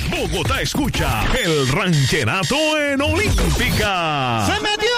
Bogotá escucha el ranchenato en Olímpica. ¡Se metió!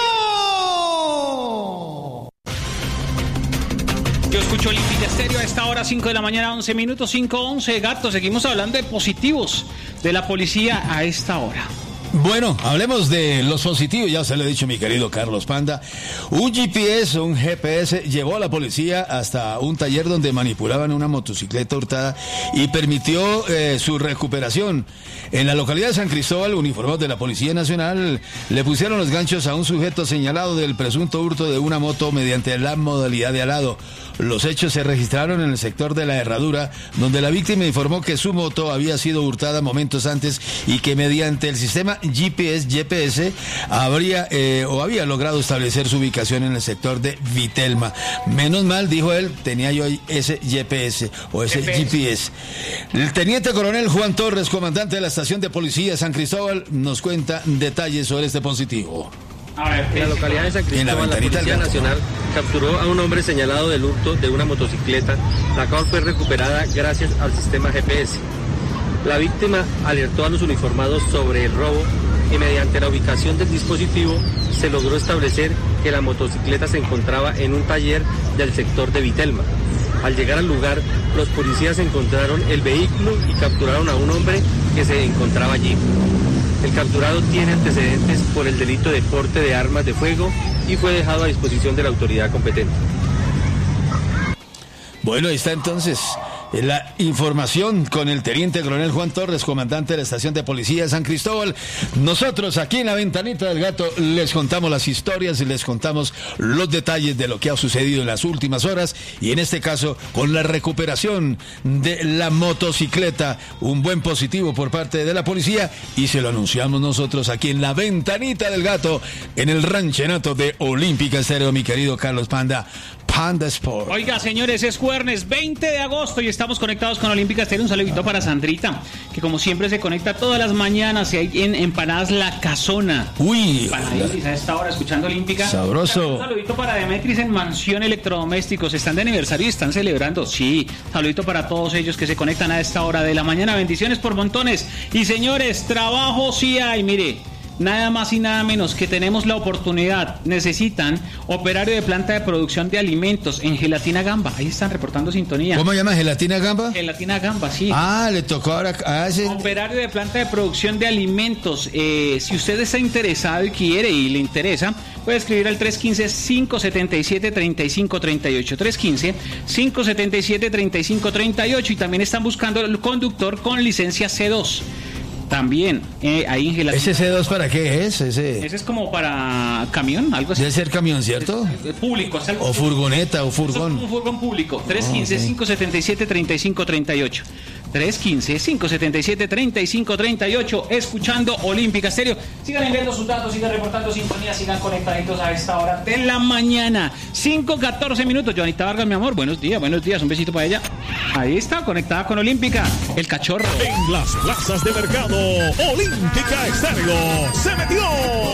Yo escucho Olímpica Estéreo a esta hora, 5 de la mañana, 11 minutos, 5:11. Gato, seguimos hablando de positivos de la policía a esta hora. Bueno, hablemos de los positivos, ya se lo he dicho mi querido Carlos Panda. Un GPS llevó a la policía hasta un taller donde manipulaban una motocicleta hurtada y permitió su recuperación. En la localidad de San Cristóbal, uniformados de la Policía Nacional le pusieron los ganchos a un sujeto señalado del presunto hurto de una moto mediante la modalidad de alado. Los hechos se registraron en el sector de la Herradura, donde la víctima informó que su moto había sido hurtada momentos antes y que mediante el sistema GPS había logrado establecer su ubicación en el sector de Vitelma. Menos mal, dijo él, tenía yo ese GPS o ese GPS. El teniente coronel Juan Torres, comandante de la estación de policía San Cristóbal, nos cuenta detalles sobre este positivo. En la localidad de San Cristóbal, la Policía Nacional capturó a un hombre señalado del hurto de una motocicleta, la cual fue recuperada gracias al sistema GPS. La víctima alertó a los uniformados sobre el robo y mediante la ubicación del dispositivo se logró establecer que la motocicleta se encontraba en un taller del sector de Vitelma. Al llegar al lugar, los policías encontraron el vehículo y capturaron a un hombre que se encontraba allí. El capturado tiene antecedentes por el delito de porte de armas de fuego y fue dejado a disposición de la autoridad competente. Bueno, ahí está entonces la información con el teniente coronel Juan Torres, comandante de la estación de policía de San Cristóbal. Nosotros aquí en la ventanita del gato les contamos las historias y les contamos los detalles de lo que ha sucedido en las últimas horas y en este caso con la recuperación de la motocicleta, un buen positivo por parte de la policía y se lo anunciamos nosotros aquí en la ventanita del gato en el ranchenato de Olímpica Estéreo, mi querido Carlos Panda. Panda Sport. Oiga, señores, es jueves 20 de agosto y estamos conectados con Olímpica Estéreo. Un saludito para Sandrita, que como siempre se conecta todas las mañanas y hay en Empanadas La Casona. Uy, Empanaditis a esta hora escuchando Olímpica. Sabroso. Un saludito para Demetris en Mansión Electrodomésticos. Están de aniversario y están celebrando. Sí, saludito para todos ellos que se conectan a esta hora de la mañana. Bendiciones por montones. Y señores, trabajo sí hay, mire. Nada más y nada menos que tenemos la oportunidad. Necesitan operario de planta de producción de alimentos en Gelatina Gamba. Ahí están reportando sintonía. ¿Cómo se llama? ¿Gelatina Gamba? Gelatina Gamba, sí. Ah, le tocó ahora a ese... Operario de planta de producción de alimentos. Si usted está interesado y quiere y le interesa, puede escribir al 315-577-3538. 315-577-3538. Y también están buscando el conductor con licencia C2. También, ahí en Gelatina. ¿Ese C2 para qué es? Ese es como para camión, algo así. Debe ser camión, ¿cierto? Es público. Es algo o furgoneta, o furgón. Es un furgón público. 315-577-3538. 315-577-3538. Escuchando Olímpica Estéreo. Sigan enviando sus datos, sigan reportando sintonía, sigan conectaditos a esta hora de la mañana. 5:14 minutos. Joanita Vargas, mi amor, buenos días. Un besito para ella. Ahí está, conectada con Olímpica. El cachorro. En las plazas de mercado, Olímpica Estéreo se metió.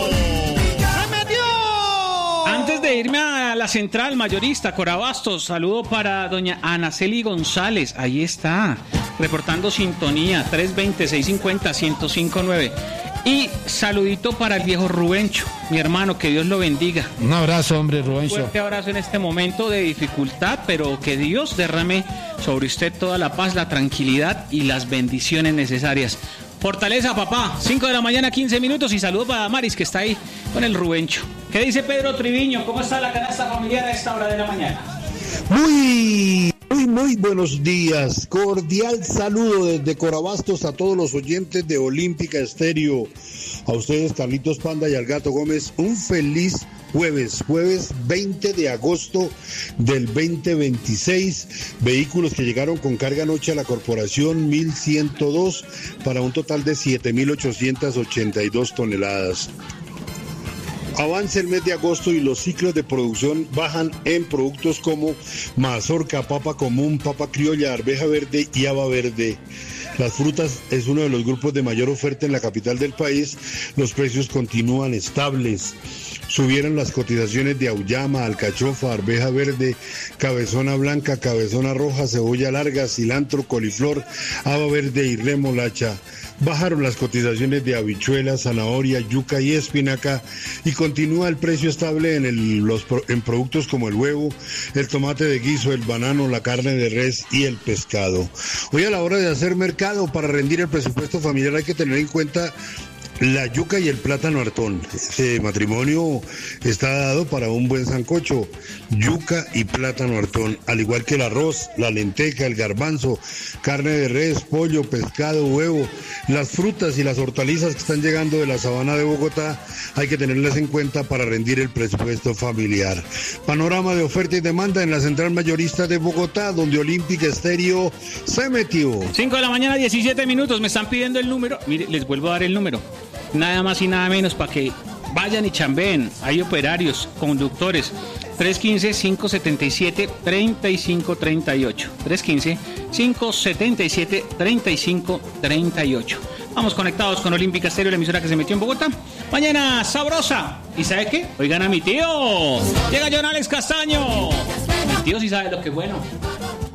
Antes de irme a la central mayorista Corabastos, saludo para doña Anaceli González. Ahí está, reportando sintonía, 320-650-1059. Y saludito para el viejo Rubencho, mi hermano, que Dios lo bendiga. Un abrazo, hombre, Un Rubencho. fuerte abrazo en este momento de dificultad, pero que Dios derrame sobre usted toda la paz, la tranquilidad y las bendiciones necesarias. Fortaleza, papá. 5 de la mañana, 15 minutos. Y saludo para Maris, que está ahí con el Rubencho. ¿Qué dice Pedro Triviño? ¿Cómo está la canasta familiar a esta hora de la mañana? Muy buenos días. Cordial saludo desde Corabastos a todos los oyentes de Olímpica Estéreo. A ustedes, Carlitos Panda y al Gato Gómez, un feliz jueves 20 de agosto del 2026. Vehículos que llegaron con carga anoche a la corporación 1102 para un total de 7.882 toneladas. Avanza el mes de agosto y los ciclos de producción bajan en productos como mazorca, papa común, papa criolla, arveja verde y haba verde. Las frutas es uno de los grupos de mayor oferta en la capital del país. Los precios continúan estables. Subieron las cotizaciones de auyama, alcachofa, arveja verde, cabezona blanca, cabezona roja, cebolla larga, cilantro, coliflor, haba verde y remolacha. Bajaron las cotizaciones de habichuela, zanahoria, yuca y espinaca y continúa el precio estable en productos como el huevo, el tomate de guiso, el banano, la carne de res y el pescado. Hoy a la hora de hacer mercado para rendir el presupuesto familiar hay que tener en cuenta la yuca y el plátano hartón. Ese matrimonio está dado para un buen sancocho. Yuca y plátano hartón, al igual que el arroz, la lenteja, el garbanzo, carne de res, pollo, pescado, huevo. Las frutas y las hortalizas que están llegando de la sabana de Bogotá hay que tenerlas en cuenta para rendir el presupuesto familiar. Panorama de oferta y demanda en la central mayorista de Bogotá, donde Olímpica Estéreo se metió. 5 de la mañana, 17 minutos. Me están pidiendo el número. Mire, les vuelvo a dar el número. Nada más y nada menos para que vayan y chambeen. Hay operarios, conductores. 315-577-3538. 315-577-3538. Vamos conectados con Olímpica Estéreo, la emisora que se metió en Bogotá. Mañana sabrosa. ¿Y sabe qué? Oigan a mi tío. Llega John Alex Castaño. Mi tío sí sabe lo que es bueno.